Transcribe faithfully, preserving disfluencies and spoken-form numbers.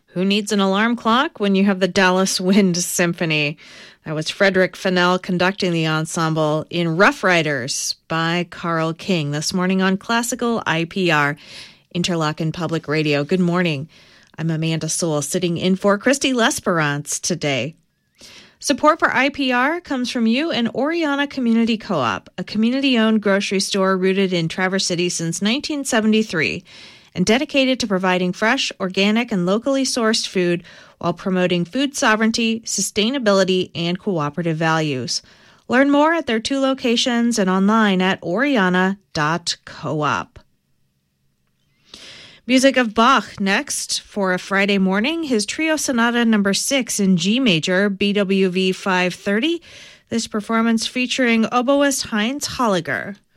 Who needs an alarm clock when you have the Dallas Wind Symphony? That was Frederick Fennell conducting the ensemble in Rough Riders by Carl King this morning on Classical I P R, Interlochen Public Radio. Good morning. I'm Amanda Sewell, sitting in for Christy Lesperance today. Support for I P R comes from you and Oriana Community Co-op, a community-owned grocery store rooted in Traverse City since nineteen seventy-three and dedicated to providing fresh, organic, and locally sourced food while promoting food sovereignty, sustainability, and cooperative values. Learn more at their two locations and online at oriana dot coop. Music of Bach next for a Friday morning. His Trio Sonata number six in G major, B W V five thirty. This performance featuring oboist Heinz Holliger.